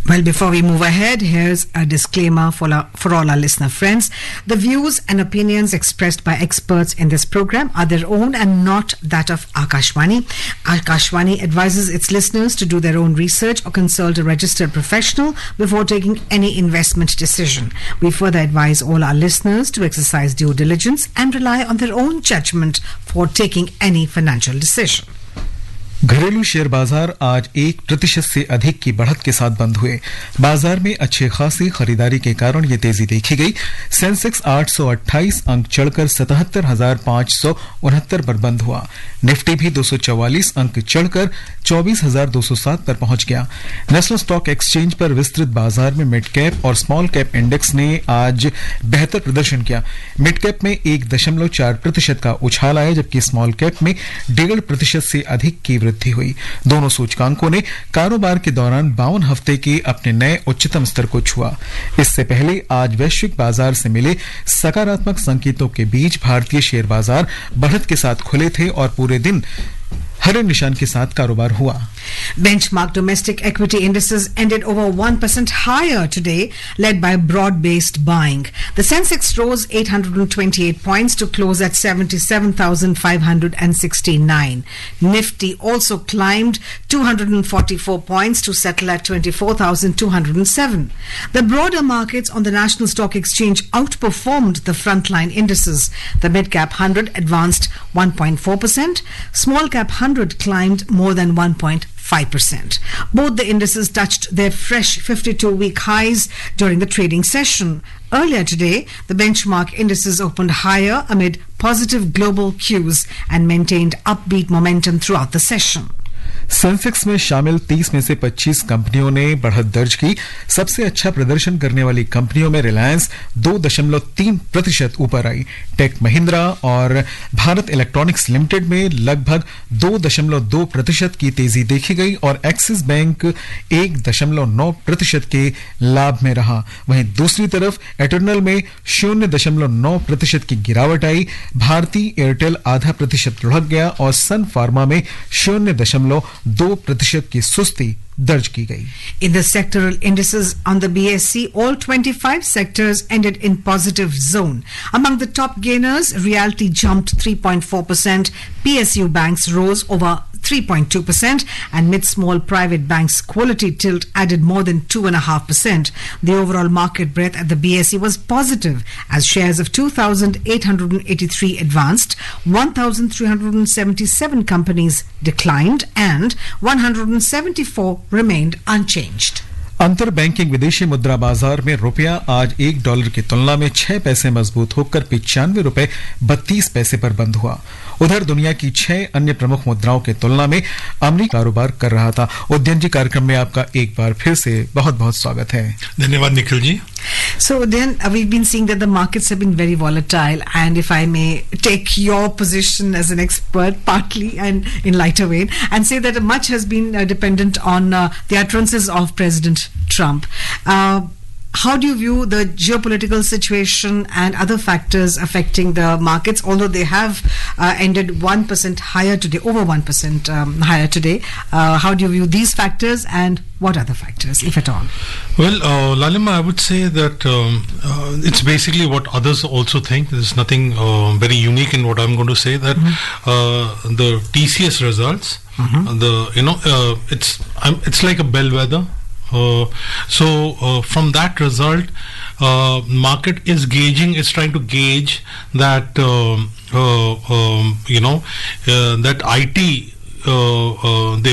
Well, before we move ahead, here's a disclaimer for all our listener friends. The views and opinions expressed by experts in this program are their own and not that of Akashvani. Akashvani advises its listeners to do their own research or consult a registered professional before taking any investment decision. We further advise all our listeners to exercise due diligence and rely on their own judgment for taking any financial decision. घरेलू share बाजार आज 1% से अधिक की बढ़त के साथ बंद हुए। बाजार में अच्छी खासी खरीदारी के कारण ये तेजी देखी गई। सेंसेक्स 828 अंक चढ़कर 77,569 पर बंद हुआ। निफ्टी भी 244 अंक चढ़कर 24,207 पर पहुंच गया। नेशनल स्टॉक एक्सचेंज पर विस्तृत बाजार में मिड कैप और स्मॉल कैप इंडेक्स ने आज बेहतर प्रदर्शन किया। मिड कैप में 1.4% का उछाल आया, जबकि स्मॉल कैप में 1.5% से अधिक की वृद्धि हुई। दोनों सूचकांकों ने कारोबार के दौरान 52 हफ्ते के अपने नए उच्चतम स्तर को छुआ। इससे पहले आज वैश्विक बाजार से मिले सकारात्मक संकेतों के बीच भारतीय शेयर बाजार बढ़त के साथ खुले थे और पूरे दिन हरे निशान के साथ कारोबार हुआ। Benchmark domestic equity indices ended over 1% higher today, led by broad-based buying. The Sensex rose 828 points to close at 77,569. Nifty also climbed 244 points to settle at 24,207. The broader markets on the National Stock Exchange outperformed the frontline indices. The mid-cap 100 advanced 1.4%. Small-cap 100 climbed more than 1.5%. Both the indices touched their fresh 52-week highs during the trading session. Earlier today, the benchmark indices opened higher amid positive global cues and maintained upbeat momentum throughout the session. Sensex में शामिल 30 में से 25 कंपनियों ने बढ़त दर्ज की। सबसे अच्छा प्रदर्शन करने वाली कंपनियों में रिलायंस 2.3% ऊपर आई। टेक महिंद्रा और भारत इलेक्ट्रॉनिक्स लिमिटेड में लगभग 2.2% की तेजी देखी गई और एक्सिस बैंक 1.9% के लाभ में रहा। वहीं दूसरी तरफ एटर्नल में 0.9% की गिरावट आई। भारती एयरटेल 0.5% लुढ़क गया और सन फार्मा में 0.2% की सुस्ती दर्ज की गई। In the sectoral indices on the BSE, all 25 sectors ended in positive zone. Among the top gainers, Realty jumped 3.4%, PSU banks rose over 3.2%, and mid-small private banks Quality Tilt added more than 2.5%. The overall market breadth at the BSE was positive as shares of 2,883 advanced, 1,377 companies declined, and 174 remained unchanged. अंतर banking विदेशी मुद्रा बाजार में रुपया आज $1 की तुलना में 6 पैसे मजबूत होकर 95 रुपए 32 पैसे पर बंद हुआ। उधर दुनिया की 6 अन्य प्रमुख मुद्राओं की तुलना में अमेरिका कारोबार कर रहा था। उद्यन जी, कार्यक्रम में आपका एक बार फिर से बहुत बहुत स्वागत है। धन्यवाद Nikhil ji. So then we've been seeing that the markets have been very volatile, and if I may take your position as an expert partly and in lighter vein and say that much has been dependent on the utterances of President Trump. How do you view the geopolitical situation and other factors affecting the markets, although they have ended 1% higher today, over 1% higher today? How do you view these factors and what other factors, if at all? Well, Lalima, I would say that it's basically what others also think. There's nothing very unique in what I'm going to say, that the TCS results, it's like a bellwether. So from that result, market is trying to gauge that that IT they